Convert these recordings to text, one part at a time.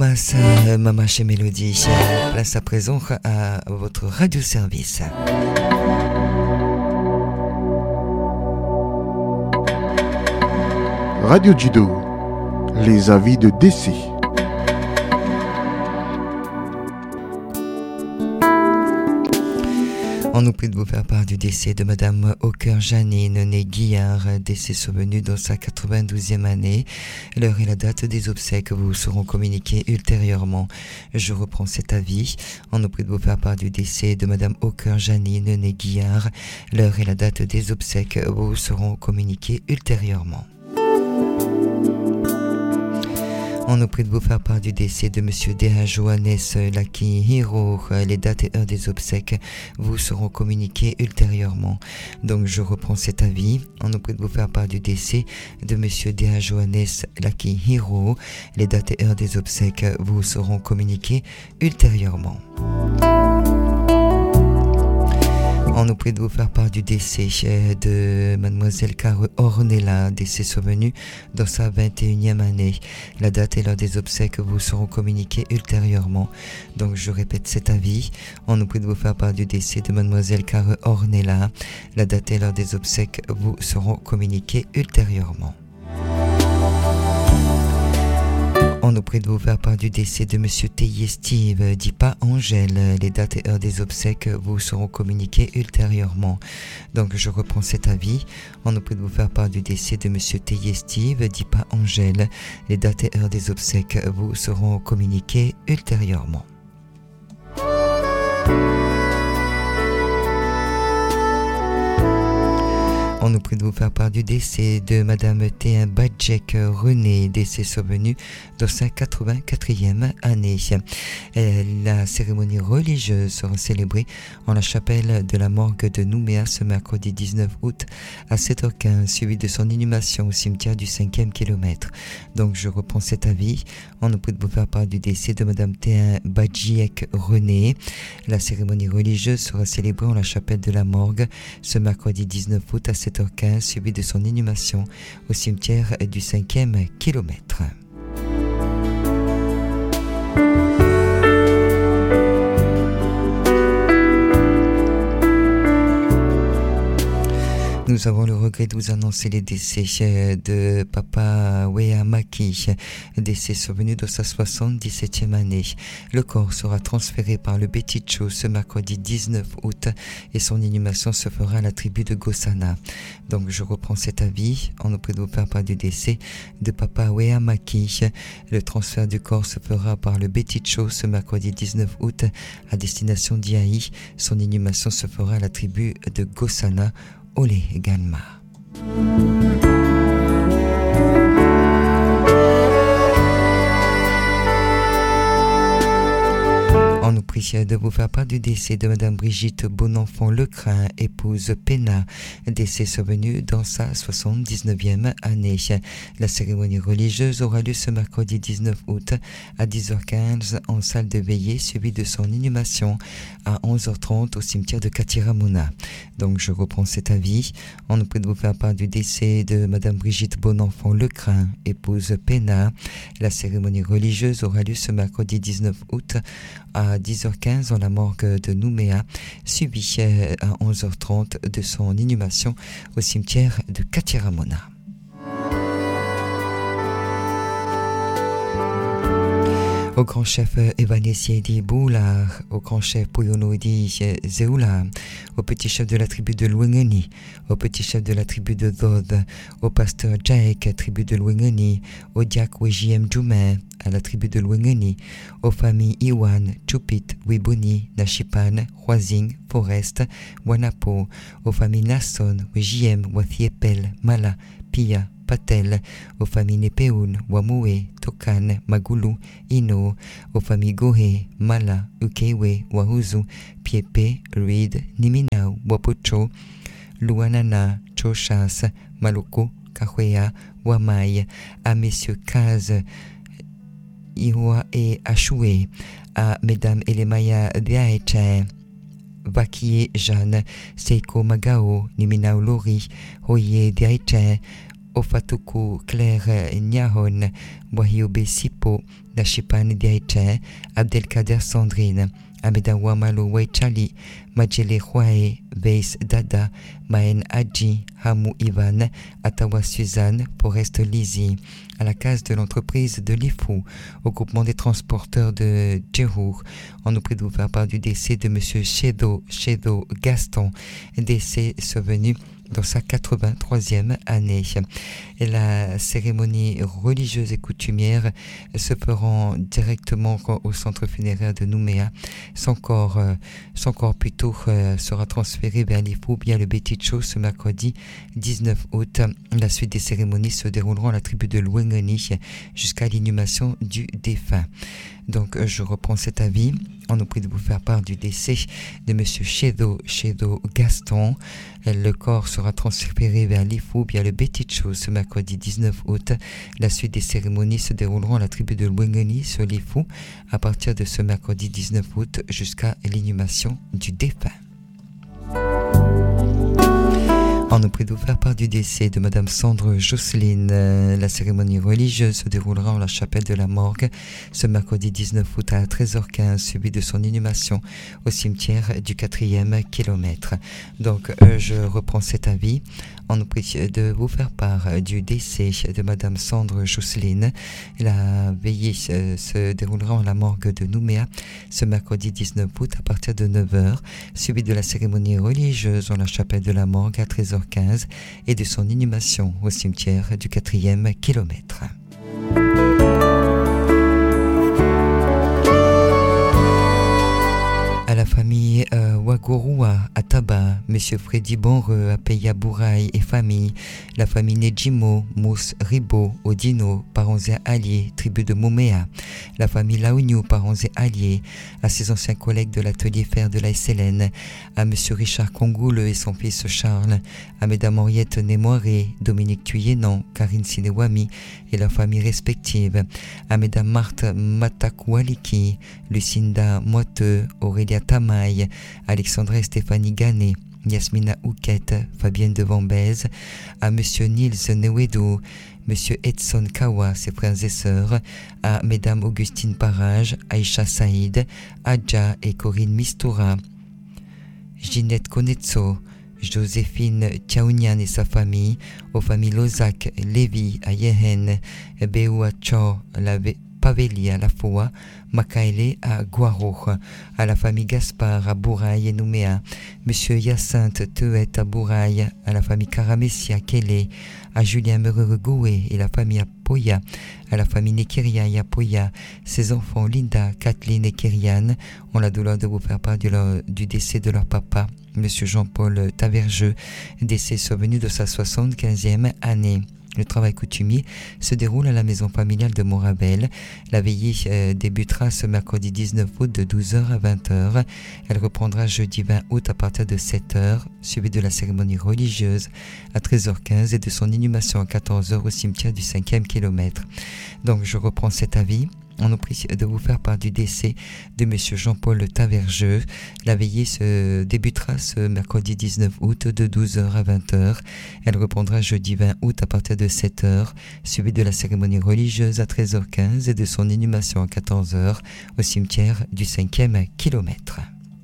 Thomas, Mama chez Mélodie. Place à présent à votre radio-service. Radio Judo, les avis de décès. On nous prie de vous faire part du décès de Madame Hawker Janine, née Guillard, décès survenu dans sa 92e année. L'heure et la date des obsèques vous seront communiquées ultérieurement. Je reprends cet avis. On nous prie de vous faire part du décès de Madame Hawker Janine, née Guillard. L'heure et la date des obsèques vous seront communiquées ultérieurement. On nous prie de vous faire part du décès de Monsieur D.A. Johannes Lakihiro. Les dates et heures des obsèques vous seront communiquées ultérieurement. Donc je reprends cet avis. On nous prie de vous faire part du décès de Monsieur D.A. Johannes Lakihiro. Les dates et heures des obsèques vous seront communiquées ultérieurement. On nous prie de vous faire part du décès de Mademoiselle Care Ornella, décès survenu dans sa 21e année. La date et l'heure des obsèques vous seront communiquées ultérieurement. Donc je répète cet avis. On nous prie de vous faire part du décès de Mademoiselle Care Ornella. La date et l'heure des obsèques vous seront communiquées ultérieurement. On nous prie de vous faire part du décès de Monsieur Théier Steve, dit pas Angèle. Les dates et heures des obsèques vous seront communiquées ultérieurement. Donc je reprends cet avis. On nous prie de vous faire part du décès de Monsieur Théier Steve, dit pas Angèle. Les dates et heures des obsèques vous seront communiquées ultérieurement. On nous prie de vous faire part du décès de Madame Théa Badjek René, décès survenu dans sa 84e année. La cérémonie religieuse sera célébrée en la chapelle de la morgue de Nouméa ce mercredi 19 août à 7h15, suivi de son inhumation au cimetière du 5e kilomètre. Donc je reprends cet avis. On nous prie de vous faire part du décès de Madame Théa Badjek René. La cérémonie religieuse sera célébrée en la chapelle de la morgue ce mercredi 19 août à 7h15, suivi de son inhumation au cimetière du 5e kilomètre. Nous avons le regret de vous annoncer les décès de Papa Wea Maki, décès survenu dans sa 77e année. Le corps sera transféré par le Beticho ce mercredi 19 août et son inhumation se fera à la tribu de Gosana. Donc je reprends cet avis. On nous prie de vous faire part du décès de Papa Wea Maki. Le transfert du corps se fera par le Beticho ce mercredi 19 août à destination d'Iaï. Son inhumation se fera à la tribu de Gosana. Olé Ganma. On nous prie de vous faire part du décès de Madame Brigitte Bonenfant Lecrin, épouse Pena, décès survenu dans sa 79e année. La cérémonie religieuse aura lieu ce mercredi 19 août à 10h15 en salle de veillée, suivie de son inhumation à 11h30 au cimetière de Katiramona. Donc je reprends cet avis. On nous prie de vous faire part du décès de Madame Brigitte Bonenfant Lecrin, épouse Pena. La cérémonie religieuse aura lieu ce mercredi 19 août à 10h15 dans la morgue de Nouméa, suivi à 11h30 de son inhumation au cimetière de Katiramona. Au grand chef Evanesiedi Boulard, au grand chef Poyonoidi Zeoula, au petit chef de la tribu de Luengeni, au petit chef de la tribu de Dod, au pasteur Jaek, tribu de Luengeni, au diacre Wejiem Djoumen, à la tribu de Luengeni, aux familles Iwan, Chupit, Wiboni, Nashipan, Huazing, Forest, Wanapo, aux familles Nasson, Wejiem, Wathiepel, Mala, Pia, Patel, aux familles Nepeun, Wamoué, Tokan, Magulu, Ino, aux familles Gohe, Mala, Ukewe, Wahuzu, Piepe, Reed, Niminau, Wapocho, Luanana, Chochas, Maluku, Kahwea, Wamai, à messieurs Kaz, Iwa et Achoué, à mesdames Elemaya Diaeche, Vakie Jeanne, Seiko Magao, Niminau Lori, Hoye Diaeche, Ofatuku Claire Nyahon, Wahiobe Sipo, Nashipan Diaiche, Abdelkader Sandrine, Amedawa Malo Weichali, Majele Hwae, Veis Dada, Maen Adji, Hamou Ivan, Atawa Suzanne, Forest Lizzie, à la case de l'entreprise de l'IFU, au groupement des transporteurs de Djehour. On nous prie de vous faire part du décès de M. Chedo Gaston, décès survenu dans sa 83e année. Et la cérémonie religieuse et coutumière se feront directement au centre funéraire de Nouméa. Son corps plutôt sera transféré vers l'IFU bien le Beticho ce mercredi 19 août. La suite des cérémonies se dérouleront à la tribu de Louengoni jusqu'à l'inhumation du défunt. Donc je reprends cet avis. On nous prie de vous faire part du décès de M. Chedo Gaston. Le corps sera transféré vers l'IFU via le Beticho ce mercredi 19 août. La suite des cérémonies se dérouleront à la tribu de Louengoni sur l'IFU à partir de ce mercredi 19 août jusqu'à l'inhumation du défunt. On nous prie de vous faire part du décès de Madame Sandre Jocelyne. La cérémonie religieuse se déroulera en la chapelle de la Morgue ce mercredi 19 août à 13h15, suivi de son inhumation au cimetière du 4e kilomètre. Donc je reprends cet avis. On nous prie de vous faire part du décès de Madame Sandre Jocelyne. La veillée se déroulera en la morgue de Nouméa ce mercredi 19 août à partir de 9h, suivi de la cérémonie religieuse en la chapelle de la Morgue à 13h15 et de son inhumation au cimetière du 4e kilomètre. À la famille Wagorua à Taba, M. Freddy Bonreux à Peya Bouraï et famille, la famille Nejimo, Mousse Ribo, Odino, parents et alliés, tribu de Moméa, la famille Laouniou, parents et alliés, à ses anciens collègues de l'atelier fer de la SLN, à M. Richard Congoule et son fils Charles, à Mme Henriette Némoiré, Dominique Thuyenan, Karine Sinewami et leurs familles respectives, à Mme Marthe Matakoualiki, Lucinda Moiteux, Aurélia Tamaï, Alexandra et Stéphanie Ganet, Yasmina Ouquette, Fabienne de Vambèze, à M. Nils Newedou, M. Edson Kawa, ses frères et sœurs, à Mesdames Augustine Parage, Aïcha Saïd, Adja et Corinne Mistoura, Ginette Konetso, Joséphine Tchaounian et sa famille, aux familles Lozac, Lévi, à Yehen, Beoua Cho, Paveli à La Foa, Makaele à Guaro, à la famille Gaspard à Bouraï et Nouméa, Monsieur Hyacinthe Teuet à Bouraï, à la famille Karamessi à Kélé, à Julien Meureux-Goué et la famille à Poya, à la famille Nekiria et à Poya, ses enfants Linda, Kathleen et Kyriane ont la douleur de vous faire part du décès de leur papa, Monsieur Jean-Paul Tavergeux, décès survenu de sa 75e année. Le travail coutumier se déroule à la maison familiale de Morabel. La veillée débutera ce mercredi 19 août de 12h à 20h. Elle reprendra jeudi 20 août à partir de 7h, suivie de la cérémonie religieuse à 13h15 et de son inhumation à 14h au cimetière du 5e kilomètre. Donc je reprends cet avis. On nous prie de vous faire part du décès de M. Jean-Paul Tavergeux. La veillée se débutera ce mercredi 19 août de 12h à 20h. Elle reprendra jeudi 20 août à partir de 7h, suivie de la cérémonie religieuse à 13h15 et de son inhumation à 14h au cimetière du 5e kilomètre.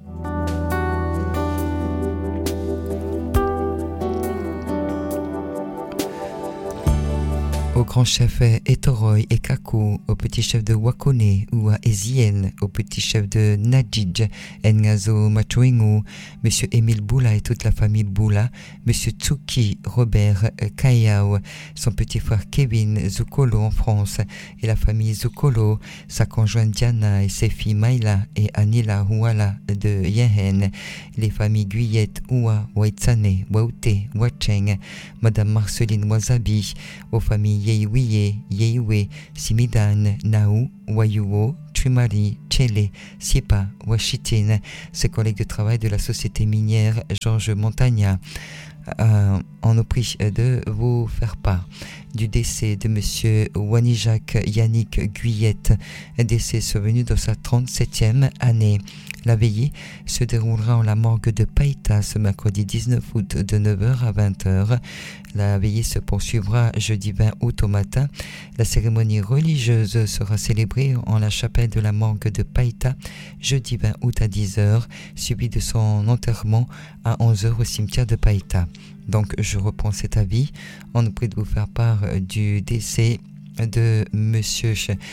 Au grand chef Etoroy et Kakou, au petit chef de Wakone ou à Ezien, au petit chef de Nadjidj, Ngazo Machoingu, M. Émile Boula et toute la famille Boula, M. Tsuki Robert Kayao, son petit frère Kevin Zukolo en France, et la famille Zukolo, sa conjointe Diana et ses filles Maïla et Anila Huala de Yehen, les familles Guyette, Oua, Waitsane, Waute, Wacheng, Madame Marceline Wasabi, aux familles Yeiwiye, Yeiwe, Simidan, Naou, Wayuo, Tumari, Tchele, Sipa, Washitin, ses collègues de travail de la société minière Georges Montagna. On nous prie de vous faire part du décès de M. Wanijak Yannick Guyette, décès survenu dans sa 37e année. La veillée se déroulera en la morgue de Païta ce mercredi 19 août de 9h à 20h. La veillée se poursuivra jeudi 20 août au matin. La cérémonie religieuse sera célébrée en la chapelle de la morgue de Païta jeudi 20 août à 10h, suivi de son enterrement à 11h au cimetière de Païta. Donc je reprends cet avis. On nous prie de vous faire part du décès de Monsieur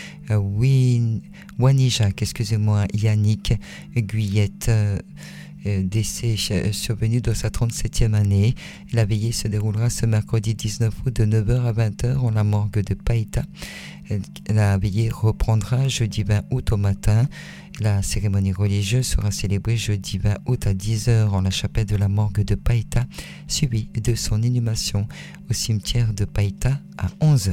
Wanijak, Yannick Guyette, décès survenu dans sa 37e année. La veillée se déroulera ce mercredi 19 août de 9h à 20h en la morgue de Païta. La veillée reprendra jeudi 20 août au matin. La cérémonie religieuse sera célébrée jeudi 20 août à 10h en la chapelle de la morgue de Païta, suivie de son inhumation au cimetière de Païta à 11h.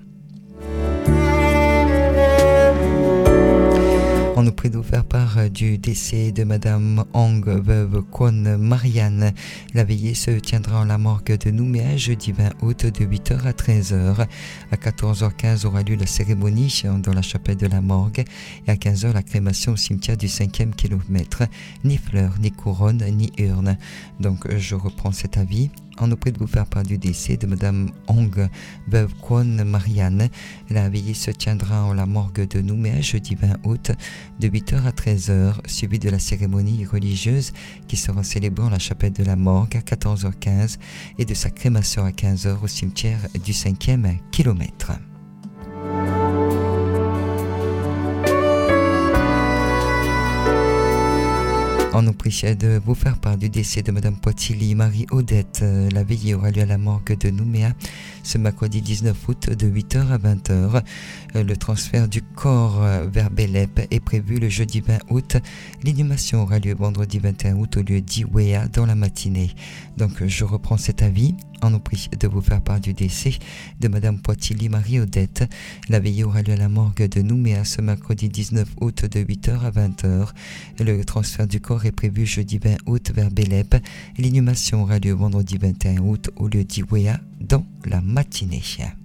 On nous prie de vous faire part du décès de Madame Hong, veuve Kwon Marianne. La veillée se tiendra en la morgue de Nouméa jeudi 20 août de 8h à 13h. À 14h15 aura lieu la cérémonie dans la chapelle de la morgue et à 15h la crémation au cimetière du 5e kilomètre. Ni fleurs, ni couronne, ni urne. Donc je reprends cet avis. On nous prie de vous faire part du décès de Madame Hong, veuve Kwon Marianne. La veillée se tiendra en la morgue de Nouméa jeudi 20 août de 8h à 13h, suivi de la cérémonie religieuse qui sera célébrée en la chapelle de la morgue à 14h15 et de sa crémation à 15h au cimetière du 5e kilomètre. On nous prie de vous faire part du décès de Madame Poitili Marie-Odette. La veillée aura lieu à la morgue de Nouméa ce mercredi 19 août de 8h à 20h. Le transfert du corps vers Belep est prévu le jeudi 20 août. L'inhumation aura lieu vendredi 21 août au lieu d'Iwea dans la matinée. Donc je reprends cet avis. On nous prie de vous faire part du décès de Madame Poitili Marie-Odette. La veillée aura lieu à la morgue de Nouméa ce mercredi 19 août de 8h à 20h. Le transfert du corps est prévu jeudi 20 août vers Belep. L'inhumation aura lieu vendredi 21 août au lieu d'Iwea dans la matinée.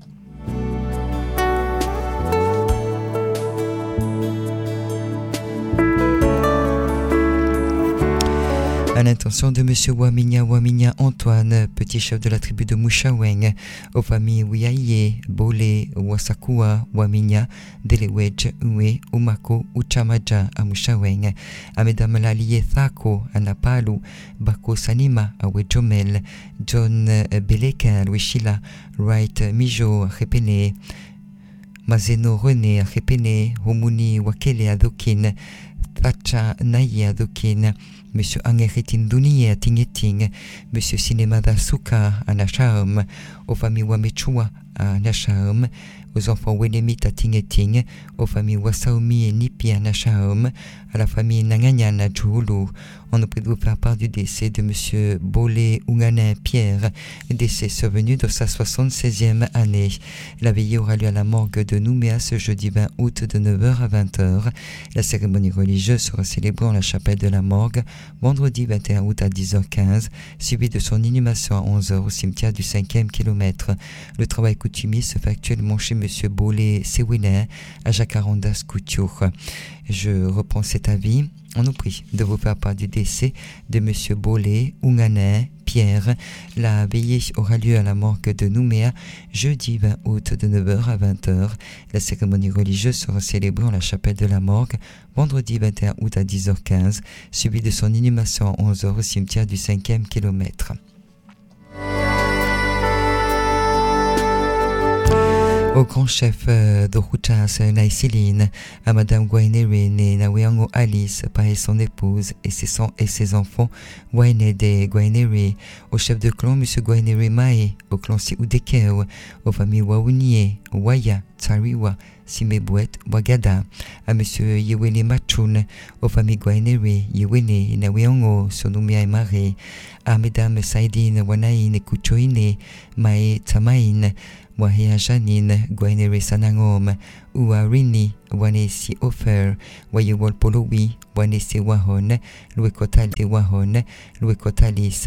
À l'intention de Monsieur Waminia Antoine, petit chef de la tribu de Mouchaweng, aux familles Wiaye, Bolé, Wasakua, Waminia, Delewej, Uwe, Umako, Uchamaja à Mouchaweng, à Mesdames Lalie Thako, à Napalu, Bako Sanima à Wejomel, John Beleka à Wishila, Wright Mijo à Repene, Mazeno René à Repene, Homuni Wakele à Dokin, Tacha Naye à Dokin, Monsieur Angeritin Duniye à Tingeting, Monsieur Sinemada Suka à Nashaum, aux familles Wamechua à Nashaum, aux enfants Wenemit à Tingeting, aux familles Wasaomi et Nipi à Nashaum, à la famille Nanganyan à Djoulou. On nous prie de vous faire part du décès de Monsieur Bolé Unganin Pierre, décès survenu dans sa 76e année. La veillée aura lieu à la morgue de Nouméa ce jeudi 20 août de 9h à 20h. La cérémonie religieuse sera célébrée en la chapelle de la morgue vendredi 21 août à 10h15, suivi de son inhumation à 11h au cimetière du 5e kilomètre. Le travail coutumier se fait actuellement chez Monsieur Bolé Sewiner à Jacarandas Couture. Je reprends cet avis. On nous prie de vous faire part du décès de Monsieur Bolé Unganin Pierre. La veillée aura lieu à la morgue de Nouméa jeudi 20 août de 9h à 20h. La cérémonie religieuse sera célébrée en la chapelle de la morgue vendredi 21 août à 10h15, suivi de son inhumation à 11h au cimetière du 5e kilomètre. Au grand chef de Ruchas Naïsiline, à Madame Guainere né Naweango Alice, par son épouse et ses enfants, Guaine de Guainere, au chef de clan Monsieur Guainere Mae, au clan Siudekeo, aux familles Wawunie, Waya, Tsariwa, Simebouet, Wagada, à Monsieur Yewene Machun, aux familles Guainere, Yewene, Naweango, Sonumia et Mare, à Mesdames Saïdine, Wanaïne, Kuchoine, Mae, Tamaïne, Wahea Janine, Guainere Sanangom, Uarini, Wanesi Ofer, Wayewol Polowi, Wanesi Wahon, Luekotali Wahon, Luekotali